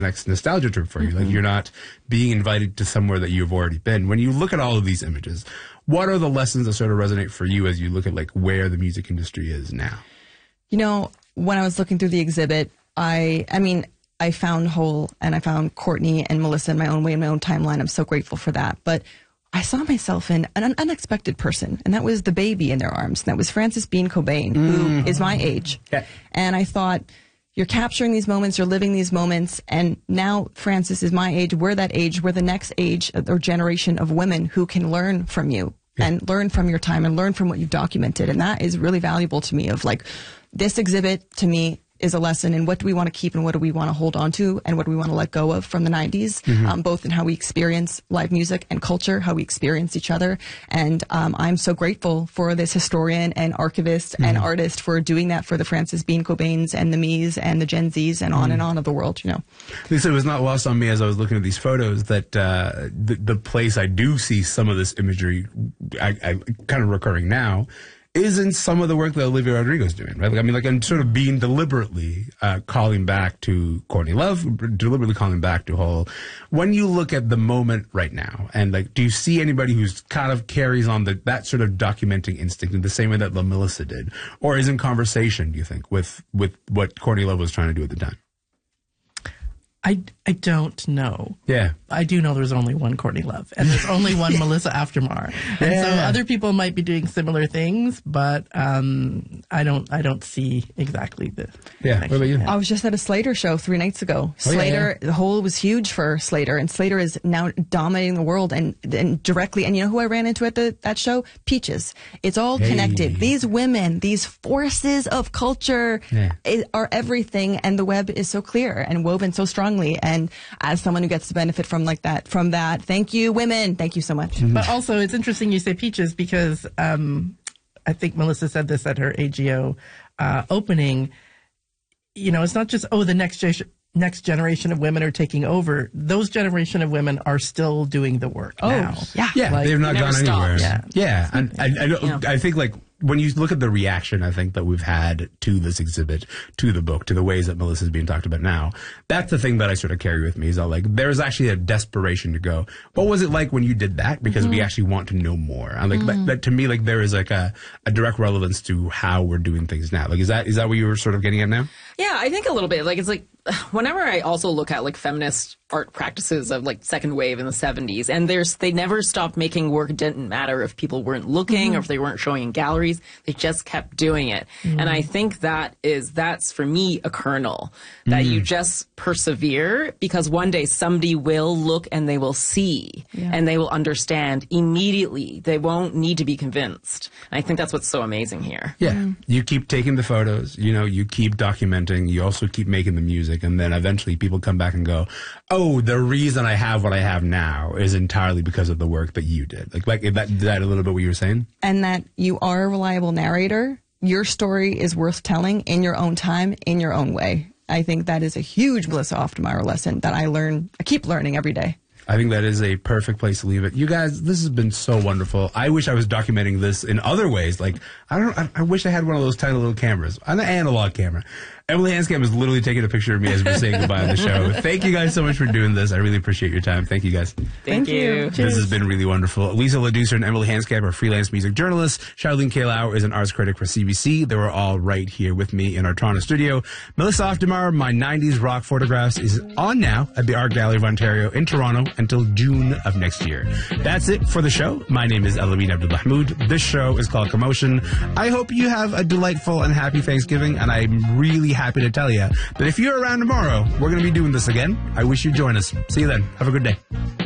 next nostalgia trip for you. Like, you're not being invited to somewhere that you've already been. When you look at all of these images, what are the lessons that sort of resonate for you as you look at like where the music industry is now? You know, when I was looking through the exhibit, I found Hole and I found Courtney and Melissa in my own way, in my own timeline. I'm so grateful for that. But I saw myself in an unexpected person, and that was the baby in their arms. And that was Frances Bean Cobain, who is my age. Yeah. And I thought, you're capturing these moments, you're living these moments, and now Frances is my age. We're that age. We're the next age or generation of women who can learn from you and learn from your time and learn from what you've documented. And that is really valuable to me, of like, this exhibit to me is a lesson in what do we want to keep and what do we want to hold on to and what do we want to let go of from the 90s, both in how we experience live music and culture, how we experience each other. And I'm so grateful for this historian and archivist and artist for doing that for the Frances Bean Cobains and the me's and the Gen Z's and on of the world, you know. Lisa, it was not lost on me as I was looking at these photos that the place I do see some of this imagery I kind of recurring now is in some of the work that Olivia Rodrigo's doing, right? Like, I mean, like, I'm sort of being deliberately calling back to Courtney Love, deliberately calling back to Hole. When you look at the moment right now, and like, do you see anybody who's kind of carries on that sort of documenting instinct in the same way that La Melissa did, or is in conversation, do you think, with what Courtney Love was trying to do at the time? I don't know. Yeah. I do know there's only one Courtney Love, and there's only one Melissa Aftermar. And so other people might be doing similar things, but I don't see exactly the connection. What about you? I was just at a Slater show 3 nights ago. Slater, the Hole was huge for Slater, and Slater is now dominating the world and directly. And you know who I ran into at that show? Peaches. It's all connected. These women, these forces of culture are everything, and the web is so clear and woven so strongly. And as someone who gets to benefit from that, thank you, women. Thank you so much. But also, it's interesting you say Peaches, because I think Melissa said this at her AGO opening. You know, it's not just, the next generation of women are taking over. Those generation of women are still doing the work now. Yeah, like, they've not gone anywhere. Yeah. And I think, like, when you look at the reaction, I think, that we've had to this exhibit, to the book, to the ways that Melissa's being talked about now, that's the thing that I sort of carry with me, is that, like, there's actually a desperation to go, what was it like when you did that? Because we actually want to know more. And, like, that to me, like, there is, like, a direct relevance to how we're doing things now. Like, is that what you were sort of getting at now? Yeah, I think a little bit. Like, it's like, whenever I also look at, like, feminist art practices of, like, second wave in the 70s, and they never stopped making work. It didn't matter if people weren't looking or if they weren't showing in galleries. They just kept doing it. And I think that's for me a kernel that you just persevere, because one day somebody will look and they will see and they will understand immediately. They won't need to be convinced. And I think that's what's so amazing here. Yeah. You keep taking the photos, you know, you keep documenting, you also keep making the music, and then eventually people come back and go, oh, the reason I have what I have now is entirely because of the work that you did. Like is that a little bit what you were saying? And that you are a reliable narrator. Your story is worth telling in your own time, in your own way. I think that is a huge Melissa Aftermar lesson that I keep learning every day. I think that is a perfect place to leave it. You guys, this has been so wonderful. I wish I was documenting this in other ways. Like, I wish I had one of those tiny little cameras, an analog camera. Emily Hanscamp is literally taking a picture of me as we're saying goodbye on the show. Thank you guys so much for doing this. I really appreciate your time. Thank you guys. Thank you. This has been really wonderful. Lisa LaDucer and Emily Hanscamp are freelance music journalists. Charlene Kaylau is an arts critic for CBC. They were all right here with me in our Toronto studio. Melissa Aftermar, My 90s Rock Photographs, is on now at the Art Gallery of Ontario in Toronto until June of next year. That's it for the show. My name is Elamine Abdulmahmoud. This show is called Commotion. I hope you have a delightful and happy Thanksgiving, and I'm really happy to tell you that if you're around tomorrow, we're going to be doing this again. I wish you'd join us. See you then. Have a good day.